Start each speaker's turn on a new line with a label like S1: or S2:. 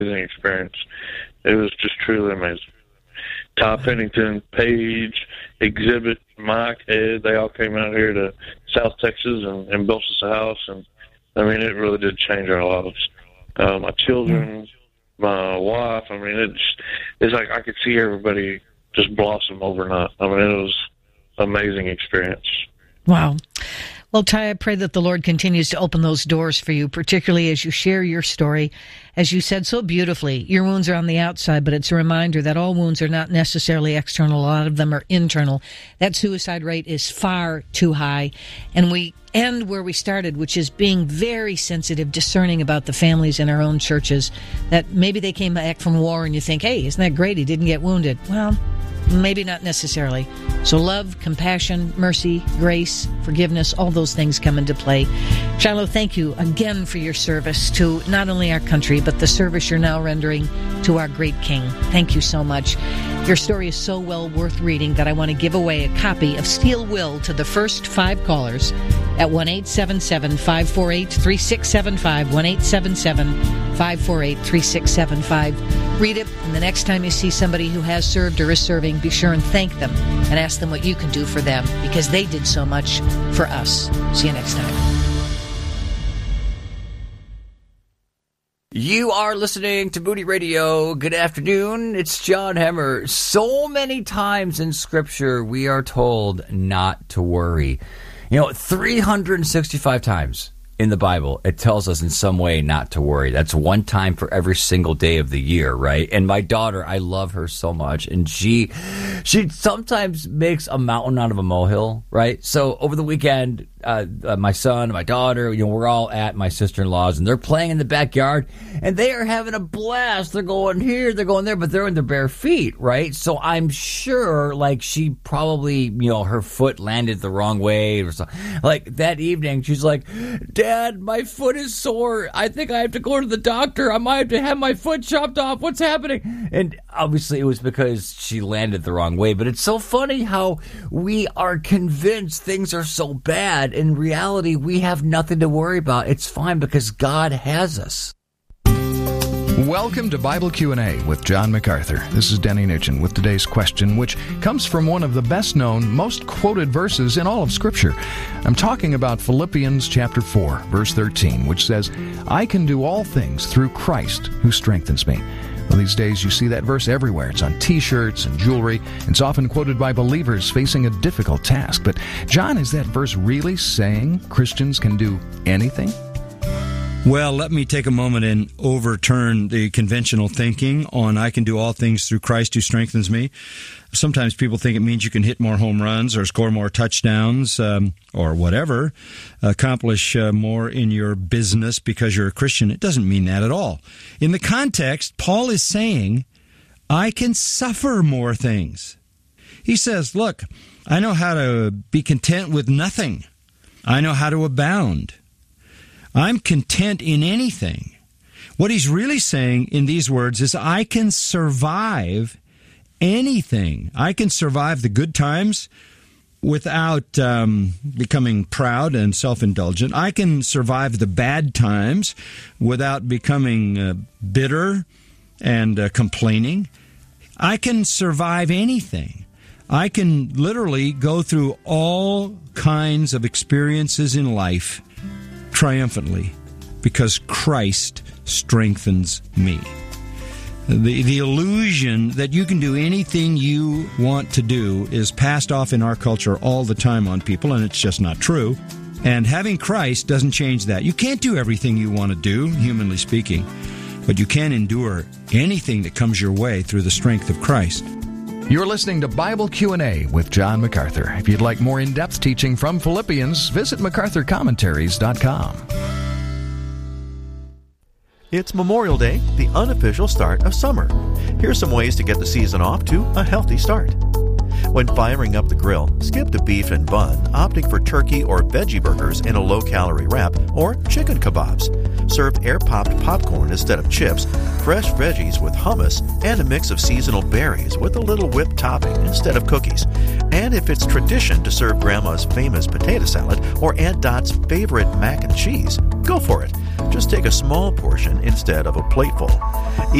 S1: amazing experience. It was just truly amazing. Ty Pennington, Paige, Exhibit, Mike, Ed, they all came out here to South Texas and built us a house. And, I mean, it really did change our lives. My children, my wife, I mean, it's like I could see everybody just blossom overnight. I mean, it was an amazing experience.
S2: Wow. Well, Ty, I pray that the Lord continues to open those doors for you, particularly as you share your story. As you said so beautifully, your wounds are on the outside, but it's a reminder that all wounds are not necessarily external. A lot of them are internal. That suicide rate is far too high. And we end where we started, which is being very sensitive, discerning about the families in our own churches, that maybe they came back from war and you think, hey, isn't that great? He didn't get wounded. Well, maybe not necessarily. So love, compassion, mercy, grace, forgiveness, all those things come into play. Shiloh, thank you again for your service to not only our country, but the service you're now rendering to our great King. Thank you so much. Your story is so well worth reading that I want to give away a copy of Steel Will to the first 5 callers at 1-877-548-3675, 1-877-548-3675. Read it, and the next time you see somebody who has served or is serving, be sure and thank them and ask them what you can do for them, because they did so much for us. See you next time.
S3: You are listening to Moody Radio. Good afternoon. It's John Hemmer. So many times in Scripture we are told not to worry. 365 times in the Bible, it tells us in some way not to worry. That's one time for every single day of the year, right? And my daughter, I love her so much, and she sometimes makes a mountain out of a molehill, right? So over the weekend, my son, my daughter, we're all at my sister-in-law's, and they're playing in the backyard, and they are having a blast. They're going here, they're going there, but they're in their bare feet, right? So I'm sure, she probably, her foot landed the wrong way or something. Like that evening, she's like, Dad, my foot is sore. I think I have to go to the doctor. I might have to have my foot chopped off. What's happening? And obviously it was because she landed the wrong way. But it's so funny how we are convinced things are so bad. In reality, we have nothing to worry about. It's fine because God has us.
S4: Welcome to Bible Q&A with John MacArthur. This is Denny Nugent with today's question, which comes from one of the best-known, most quoted verses in all of Scripture. I'm talking about Philippians chapter 4, verse 13, which says, I can do all things through Christ who strengthens me. Well, these days you see that verse everywhere. It's on T-shirts and jewelry. It's often quoted by believers facing a difficult task. But, John, is that verse really saying Christians can do anything?
S5: Well, let me take a moment and overturn the conventional thinking on I can do all things through Christ who strengthens me. Sometimes people think it means you can hit more home runs or score more touchdowns or whatever, accomplish more in your business because you're a Christian. It doesn't mean that at all. In the context, Paul is saying, I can suffer more things. He says, look, I know how to be content with nothing. I know how to abound. I'm content in anything. What he's really saying in these words is I can survive anything. I can survive the good times without becoming proud and self-indulgent. I can survive the bad times without becoming bitter and complaining. I can survive anything. I can literally go through all kinds of experiences in life triumphantly because Christ strengthens me. The illusion that you can do anything you want to do is passed off in our culture all the time on people, and it's just not true. And having Christ doesn't change that. You can't do everything you want to do, humanly speaking, but you can endure anything that comes your way through the strength of Christ.
S4: You're listening to Bible Q&A with John MacArthur. If you'd like more in-depth teaching from Philippians, visit MacArthurCommentaries.com.
S6: It's Memorial Day, the unofficial start of summer. Here's some ways to get the season off to a healthy start. When firing up the grill, skip the beef and bun, opting for turkey or veggie burgers in a low-calorie wrap, or chicken kebabs. Serve air-popped popcorn instead of chips, fresh veggies with hummus, and a mix of seasonal berries with a little whipped topping instead of cookies. And if it's tradition to serve Grandma's famous potato salad or Aunt Dot's favorite mac and cheese, go for it. Just take a small portion instead of a plateful.